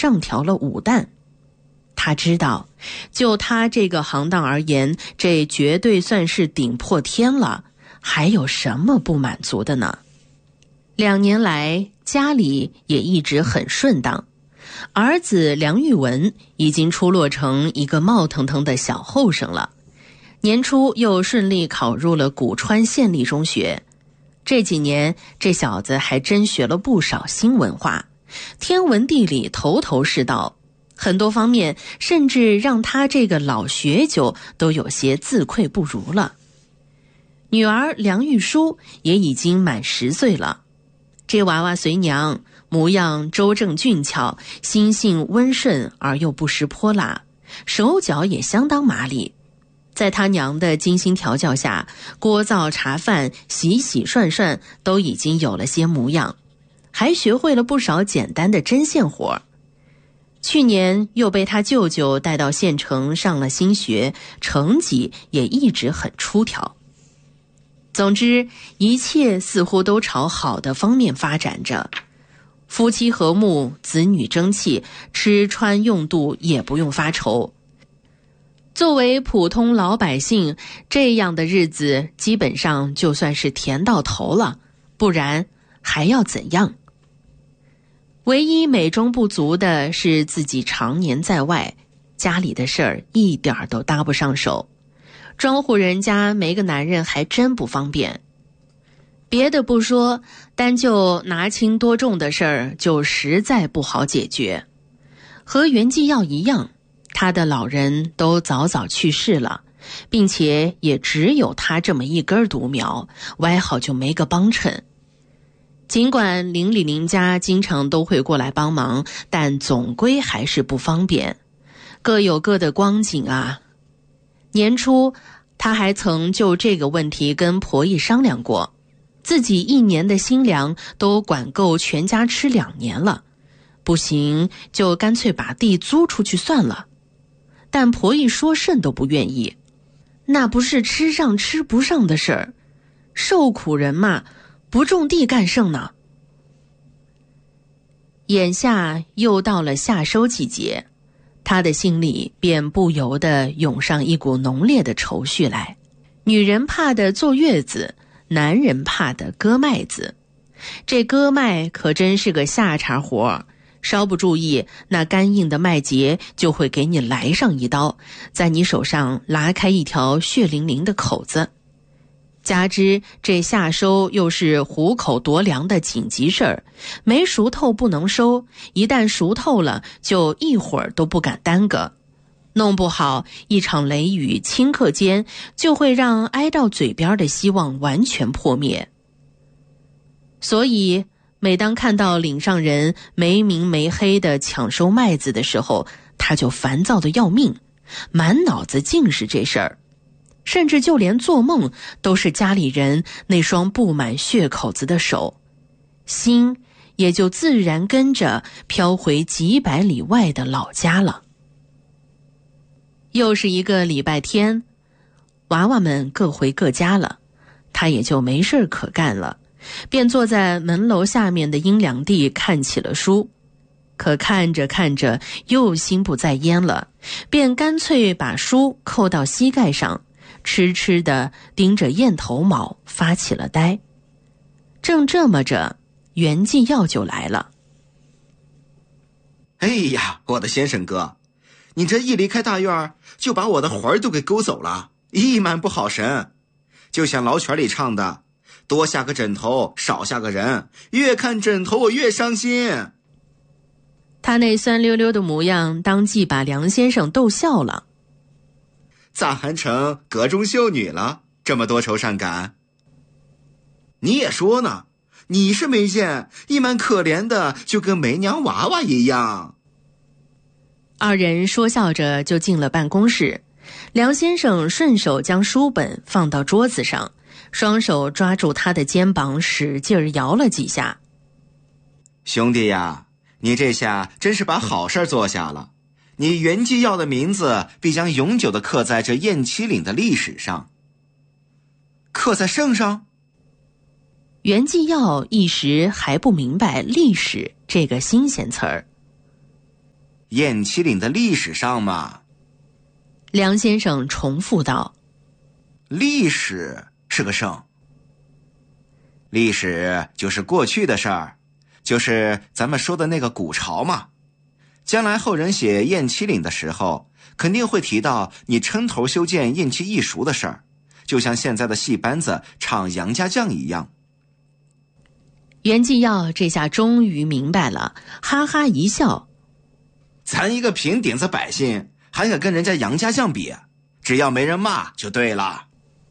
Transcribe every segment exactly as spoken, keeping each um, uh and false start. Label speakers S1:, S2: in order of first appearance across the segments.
S1: 上调了五担。他知道，就他这个行当而言，这绝对算是顶破天了，还有什么不满足的呢？两年来，家里也一直很顺当，儿子梁玉文已经出落成一个冒腾腾的小后生了，年初又顺利考入了古川县立中学。这几年这小子还真学了不少新文化，天文地理头头是道，很多方面甚至让他这个老学究都有些自愧不如了。女儿梁玉书也已经满十岁了，这娃娃随娘，模样周正俊俏，心性温顺而又不失泼辣，手脚也相当麻利。在他娘的精心调教下，锅灶茶饭洗洗涮涮都已经有了些模样，还学会了不少简单的针线活。去年又被他舅舅带到县城上了新学，成绩也一直很出挑。总之，一切似乎都朝好的方面发展着，夫妻和睦，子女争气，吃穿用度也不用发愁。作为普通老百姓，这样的日子基本上就算是甜到头了，不然还要怎样？唯一美中不足的是自己常年在外，家里的事儿一点儿都搭不上手，庄户人家没个男人还真不方便。别的不说，单就拿轻多重的事儿就实在不好解决。和袁继耀一样，他的老人都早早去世了，并且也只有他这么一根独苗，歪好就没个帮衬。尽管邻里邻家经常都会过来帮忙，但总归还是不方便，各有各的光景啊。年初他还曾就这个问题跟婆姨商量过，自己一年的新粮都管够全家吃两年了，不行就干脆把地租出去算了。但婆姨说甚都不愿意，那不是吃上吃不上的事儿，受苦人嘛，不种地干甚呢？眼下又到了夏收季节，他的心里便不由得涌上一股浓烈的愁绪来。女人怕的坐月子，男人怕的割麦子。这割麦可真是个下茬活，稍不注意，那干硬的麦秸就会给你来上一刀，在你手上拉开一条血淋淋的口子。加之这夏收又是虎口夺粮的紧急事儿，没熟透不能收，一旦熟透了，就一会儿都不敢耽搁。弄不好，一场雷雨顷刻间就会让挨到嘴边的希望完全破灭。所以每当看到岭上人没明没黑的抢收麦子的时候，他就烦躁的要命，满脑子尽是这事儿，甚至就连做梦都是家里人那双布满血口子的手，心也就自然跟着飘回几百里外的老家了。又是一个礼拜天，娃娃们各回各家了，他也就没事可干了，便坐在门楼下面的阴凉地看起了书。可看着看着又心不在焉了，便干脆把书扣到膝盖上，痴痴地盯着燕头卯发起了呆。正这么着，袁继耀就来了。
S2: 哎呀，我的先生哥，你这一离开大院就把我的魂儿都给勾走了，一满不好神。就像老曲里唱的，多下个枕头少下个人，越看枕头我越伤心。
S1: 他那酸溜溜的模样当即把梁先生逗笑了。
S2: 咋还成阁中秀女了，这么多愁善感？你也说呢，你是没见，一满可怜的就跟没娘娃娃一样。
S1: 二人说笑着就进了办公室，梁先生顺手将书本放到桌子上，双手抓住他的肩膀使劲摇了几下。
S2: 兄弟呀，你这下真是把好事做下了，你袁继耀的名字必将永久地刻在这雁栖岭的历史上。刻在圣上？
S1: 袁继耀一时还不明白历史这个新鲜词儿。
S2: 燕七岭的历史上嘛。
S1: 梁先生重复道：
S2: 历史是个甚？历史就是过去的事儿，就是咱们说的那个古朝嘛。将来后人写燕七岭的时候，肯定会提到你抻头修建燕七艺塾的事儿，就像现在的戏班子唱杨家将一样。
S1: 袁继耀这下终于明白了，哈哈一笑：
S2: 咱一个平顶子百姓还敢跟人家杨家将比？只要没人骂就对了。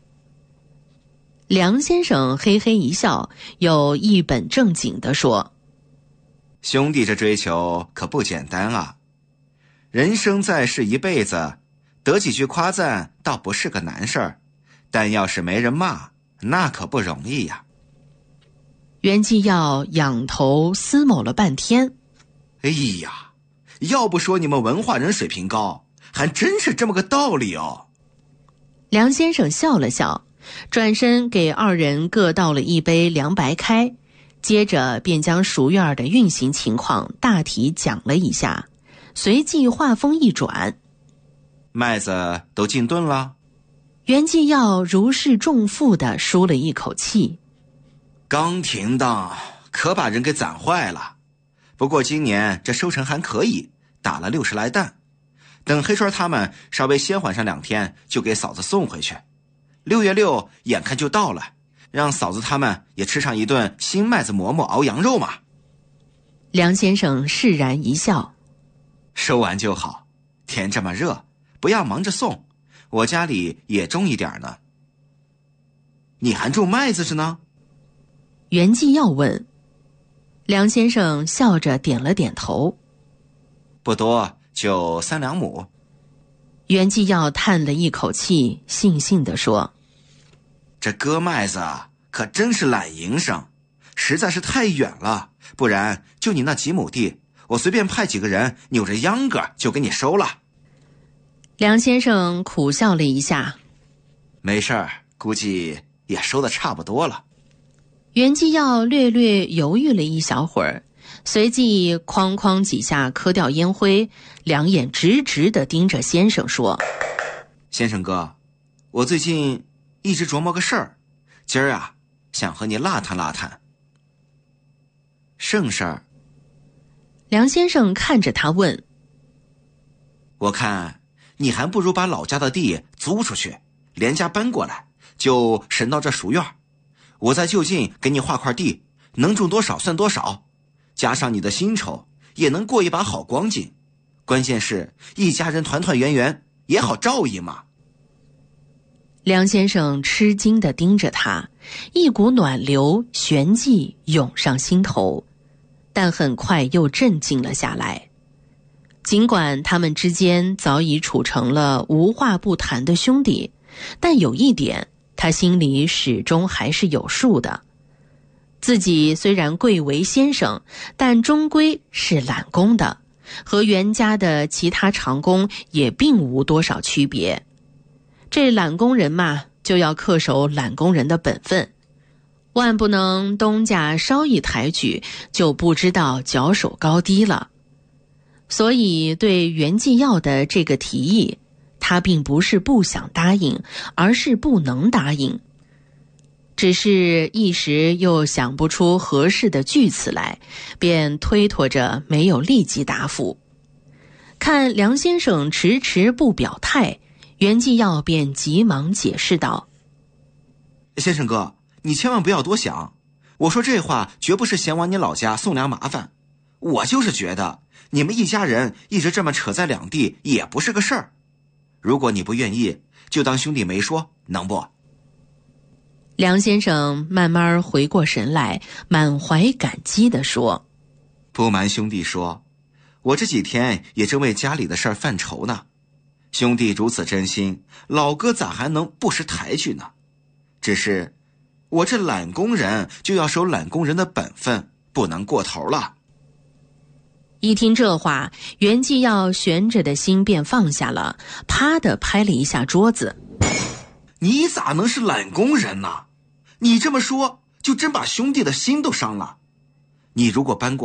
S1: 梁先生嘿嘿一笑，又一本正经地说：
S2: 兄弟这追求可不简单啊，人生在世一辈子，得几句夸赞倒不是个难事儿，但要是没人骂，那可不容易呀。
S1: 袁继耀仰头思谋了半天：
S2: 哎呀，要不说你们文化人水平高，还真是这么个道理哦。
S1: 梁先生笑了笑，转身给二人各倒了一杯凉白开，接着便将蜀院的运行情况大体讲了一下，随即话锋一转：
S2: 麦子都进炖了？
S1: 袁继耀如释重负地舒了一口气：
S2: 刚停当，可把人给攒坏了。不过今年这收成还可以，打了六十来担。等黑川他们稍微先缓上两天，就给嫂子送回去。六月六眼看就到了，让嫂子他们也吃上一顿新麦子馍馍熬羊肉嘛。
S1: 梁先生释然一笑：
S2: 收完就好，天这么热，不要忙着送，我家里也种一点呢。你还种麦子着呢？
S1: 袁继耀问。梁先生笑着点了点头：
S2: 不多，就三两亩。
S1: 袁继耀叹了一口气，悻悻地说：
S2: 这割麦子可真是懒营生，实在是太远了，不然就你那几亩地，我随便派几个人扭着秧歌就给你收了。
S1: 梁先生苦笑了一下：
S2: 没事儿，估计也收得差不多了。
S1: 袁继耀略略犹豫了一小会儿，随即哐哐几下磕掉烟灰，两眼直直地盯着先生说：
S2: 先生哥，我最近一直琢磨个事儿，今儿啊想和你拉谈拉谈。甚事儿？
S1: 梁先生看着他问：
S2: 我看你还不如把老家的地租出去，连家搬过来，就省到这蜀院。我在就近给你划块地，能种多少算多少，加上你的薪酬，也能过一把好光景。关键是一家人团团圆圆，也好照应嘛。
S1: 梁先生吃惊地盯着他，一股暖流旋即涌上心头，但很快又镇静了下来。尽管他们之间早已处成了无话不谈的兄弟，但有一点他心里始终还是有数的，自己虽然贵为先生，但终归是揽工的，和袁家的其他长工也并无多少区别。这揽工人嘛，就要恪守揽工人的本分，万不能东家稍一抬举，就不知道脚手高低了。所以对袁继耀的这个提议，他并不是不想答应，而是不能答应。只是一时又想不出合适的句词来，便推脱着没有立即答复。看梁先生迟迟不表态，袁继耀便急忙解释道：
S2: 先生哥，你千万不要多想，我说这话绝不是嫌往你老家送粮麻烦，我就是觉得你们一家人一直这么扯在两地也不是个事儿。如果你不愿意，就当兄弟没说，能不？
S1: 梁先生慢慢回过神来，满怀感激地说：
S2: 不瞒兄弟说，我这几天也正为家里的事儿犯愁呢。兄弟如此真心，老哥咋还能不识抬举呢？只是我这揽工人就要守揽工人的本分，不能过头了。
S1: 一听这话，袁继耀悬着的心便放下了，啪地拍了一下桌子：
S2: 你咋能是揽工人呢？你这么说就真把兄弟的心都伤了。你如果搬过来，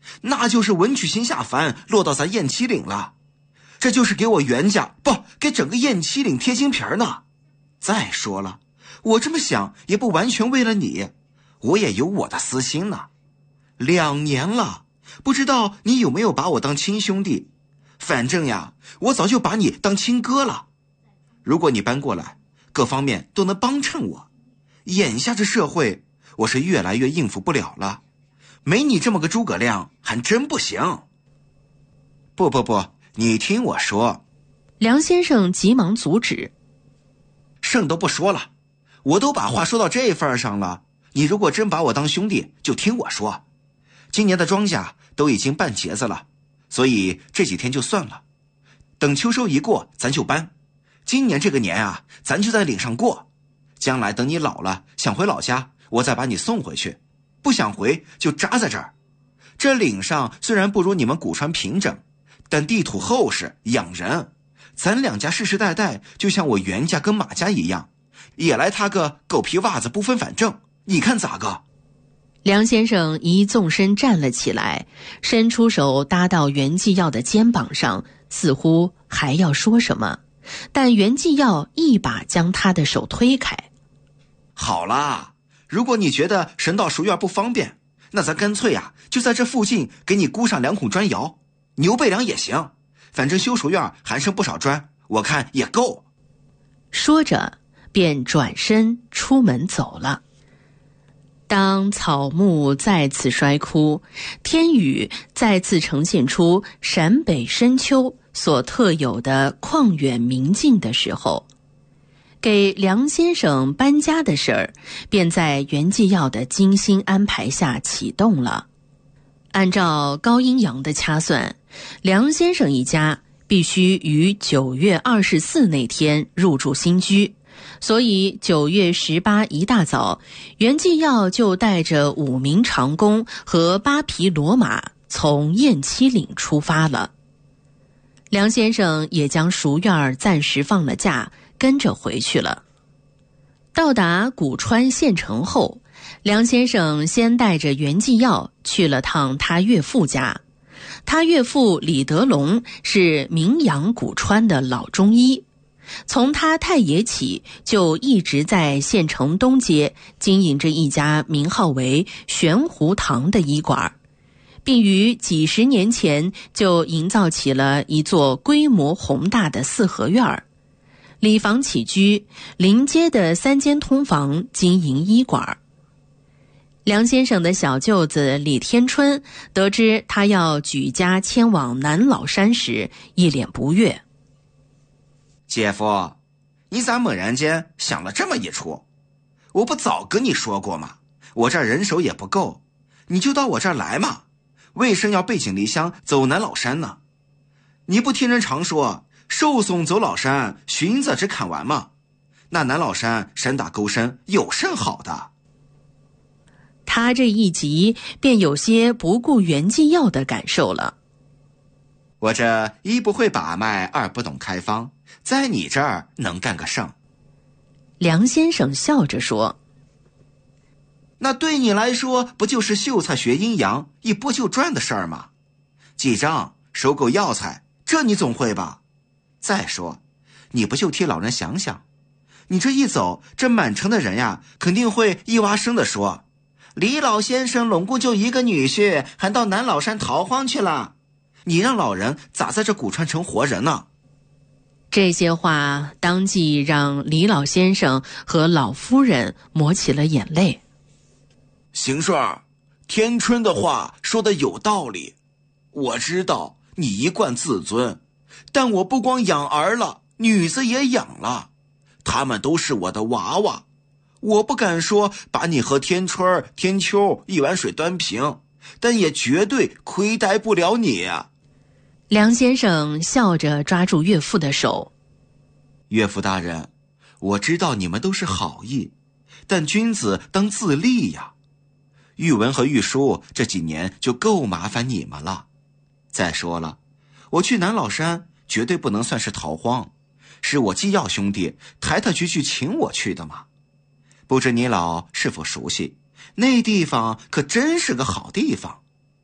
S2: 那就是文曲星下凡，落到咱雁栖岭了。这就是给我袁家，不，给整个雁栖岭贴金皮儿呢。再说了，我这么想也不完全为了你，我也有我的私心呢。两年了，不知道你有没有把我当亲兄弟，反正呀，我早就把你当亲哥了。如果你搬过来，各方面都能帮衬我。眼下这社会，我是越来越应付不了了，没你这么个诸葛亮还真不行。不不不，你听我说。
S1: 梁先生急忙阻止。
S2: 剩都不说了，我都把话说到这份上了，你如果真把我当兄弟，就听我说。今年的庄稼都已经办结子了，所以这几天就算了，等秋收一过咱就搬。今年这个年啊，咱就在岭上过，将来等你老了想回老家，我再把你送回去，不想回就扎在这儿。这岭上虽然不如你们古川平整，但地土厚实养人，咱两家世世代代就像我袁家跟马家一样，也来他个狗皮袜子不分反正，你看咋个？
S1: 梁先生一纵身站了起来，伸出手搭到袁继耀的肩膀上，似乎还要说什么，但袁继耀一把将他的手推开。
S2: 好啦，如果你觉得神道书院不方便，那咱干脆呀、啊，就在这附近给你箍上两孔砖窑，牛背梁也行，反正修书院还剩不少砖，我看也够。
S1: 说着便转身出门走了。当草木再次衰枯，天宇再次呈现出陕北深秋所特有的旷远明净的时候，给梁先生搬家的事儿便在袁继耀的精心安排下启动了。按照高阴阳的掐算，梁先生一家必须于九月二十四那天入住新居，所以九月十八一大早，袁继耀就带着五名长工和八匹骡马从雁栖岭出发了。梁先生也将书院暂时放了假，跟着回去了。到达古川县城后，梁先生先带着袁继耀去了趟他岳父家。他岳父李德龙是名扬古川的老中医，从他太爷起就一直在县城东街经营着一家名号为玄湖堂的医馆，并于几十年前就营造起了一座规模宏大的四合院，里房起居，临街的三间通房经营医馆。梁先生的小舅子李天春得知他要举家迁往南老山时，一脸不悦。
S2: 姐夫，你咋猛然间想了这么一出？我不早跟你说过吗？我这儿人手也不够，你就到我这儿来嘛，为甚要背井离乡走南老山呢？你不听人常说寿送走老山，寻子只砍完吗？那南老山山大沟深，有甚好的？
S1: 他这一急便有些不顾袁继耀的感受了。
S2: 我这一不会把脉，二不懂开方，在你这儿能干个甚？
S1: 梁先生笑着说。
S2: 那对你来说不就是秀才学阴阳一波就赚的事儿吗？记账收购药材，这你总会吧？再说你不就替老人想想，你这一走，这满城的人呀肯定会一哇声地说，李老先生拢共就一个女婿，还到南老山逃荒去了，你让老人咋在这古川城活人呢？
S1: 这些话当即让李老先生和老夫人抹起了眼泪。
S2: 邢顺，天春的话说的有道理，我知道你一贯自尊，但我不光养儿了，女子也养了，他们都是我的娃娃，我不敢说把你和天春、天秋一碗水端平，但也绝对亏待不了你。
S1: 梁先生笑着抓住岳父的手。
S2: 岳父大人，我知道你们都是好意，但君子当自立呀。玉文和玉书这几年就够麻烦你们了。再说了，我去南老山绝对不能算是逃荒，是我继耀兄弟抬抬举举请我去的嘛。不知你老是否熟悉，那地方可真是个好地方。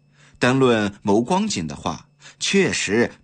S2: 单论谋光景的话，确实